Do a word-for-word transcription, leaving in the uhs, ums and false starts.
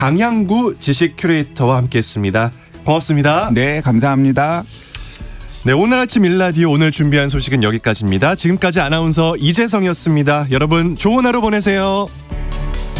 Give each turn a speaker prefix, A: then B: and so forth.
A: 강향구 지식 큐레이터와 함께했습니다. 고맙습니다.
B: 네, 감사합니다.
A: 네, 오늘 아침 일라디오 오늘 준비한 소식은 여기까지입니다. 지금까지 아나운서 이재성이었습니다. 여러분 좋은 하루 보내세요.